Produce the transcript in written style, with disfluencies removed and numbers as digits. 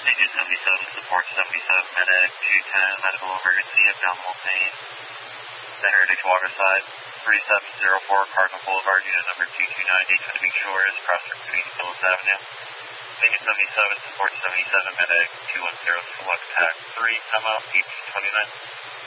Agent 77, support 77, medic 210, medical emergency, abdominal pain. The Heritage Waterside, 3704 Cardinal Boulevard, unit number 229, Daytona Beach Shores, cross between Phillips Avenue. Agent 77, support 77, medic 210, select TAC 3, come out, 1829.